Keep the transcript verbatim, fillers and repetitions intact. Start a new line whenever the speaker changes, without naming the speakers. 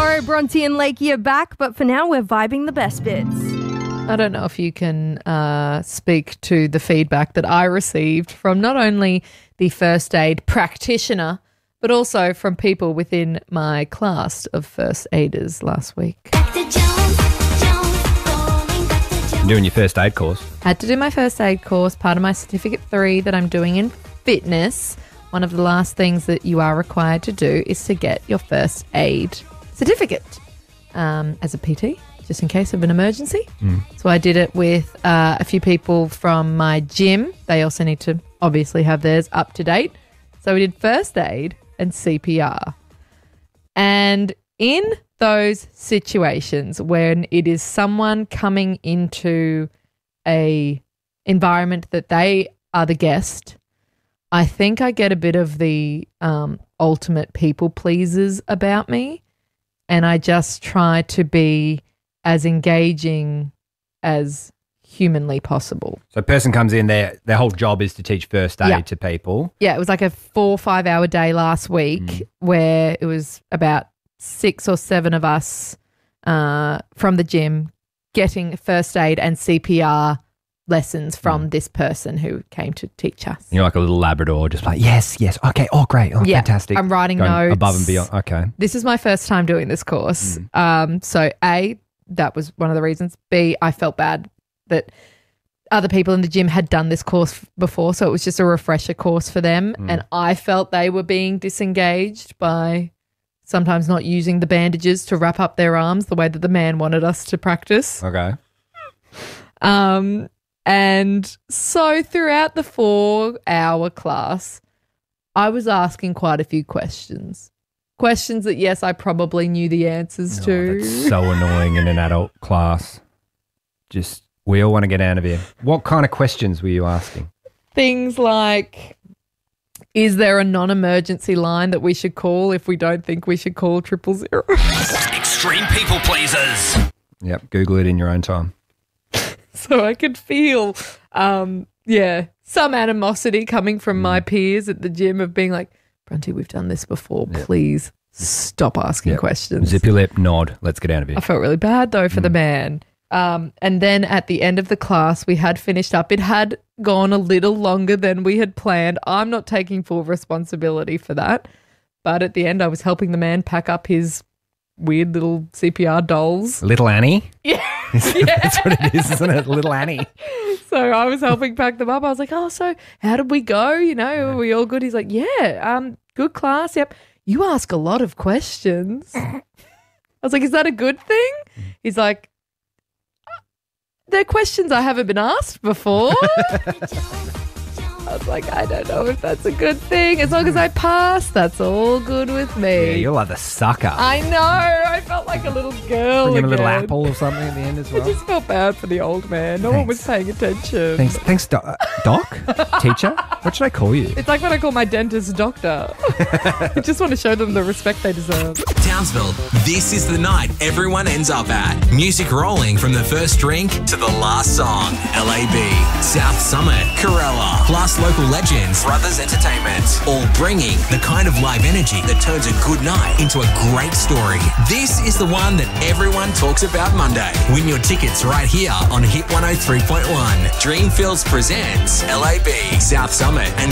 Tomorrow, Bronte and Lakey are back, but for now, we're vibing the best bits.
I don't know if you can uh, speak to the feedback that I received from not only the first aid practitioner, but also from people within my class of first aiders last week.
Doing your first aid course.
Had to do my first aid course, part of my certificate three that I'm doing in fitness. One of the last things that you are required to do is to get your first aid certificate um, as a P T, just in case of an emergency.
Mm.
So I did it with uh, a few people from my gym. They also need to obviously have theirs up to date. So we did first aid and C P R. And in those situations when it is someone coming into a environment that they are the guest, I think I get a bit of the um, ultimate people pleasers about me, and I just try to be as engaging as humanly possible.
So a person comes in, their their whole job is to teach first aid
Yeah.
to people.
Yeah, it was like a four or five hour day last week
Mm.
where it was about six or seven of us uh, from the gym getting first aid and C P R lessons from this person who came to teach us.
You're like a little Labrador, just like, yes, yes, okay, oh, great, oh,
Yeah,
fantastic.
I'm writing
Going
notes.
above and beyond, okay.
This is my first time doing this course. Um, so A, that was one of the reasons. B, I felt bad that other people in the gym had done this course before, so it was just a refresher course for them.
Mm.
And I felt they were being disengaged by sometimes not using the bandages to wrap up their arms the way that the man wanted us to practice.
Okay.
Um, and so throughout the four-hour class, I was asking quite a few questions. Questions that, yes, I probably knew the answers
Oh,
to.
that's so annoying in an adult class. Just, we all want to get out of here. What kind of questions were you asking?
Things like, is there a non-emergency line that we should call if we don't think we should call triple zero?
Extreme people pleasers.
Yep, Google it in your own time.
So I could feel, um, yeah, some animosity coming from my peers at the gym of being like, Bronte, we've done this before.
Yep.
Please stop asking
Yep.
questions.
Zip your lip, nod, let's get out of here.
I felt really bad though for the man. Um, and then at the end of the class, we had finished up. It had gone a little longer than we had planned. I'm not taking full responsibility for that. But at the end, I was helping the man pack up his weird little C P R dolls.
Little Annie?
Yeah.
That's what it is, isn't it? Little Annie.
So I was helping pack them up. I was like, oh, so how did we go? You know, are we all good? He's like, yeah, um, good class. Yep. You ask a lot of questions. I was like, is that a good thing? He's like, they're questions I haven't been asked before. I was like, I don't know if that's a good thing. As long as I pass, that's all good with me.
Yeah, you're like the sucker.
I know. I felt like a little girl
Bring him
again.
a little apple or something at the end as
I
well.
just felt bad for the old man. No one was paying attention.
Thanks, thanks, doc. uh, doc? Teacher? What should I call you?
It's like when I call my dentist doctor. I just want to show them the respect they deserve.
Townsville, this is the night everyone ends up at. Music rolling from the first drink to the last song. L A B, South Summit, Corella, plus local legends, Brothers Entertainment, all bringing the kind of live energy that turns a good night into a great story. This is the one that everyone talks about Monday. Win your tickets right here on Hit one oh three point one. Dreamfields presents L A B, South Summit and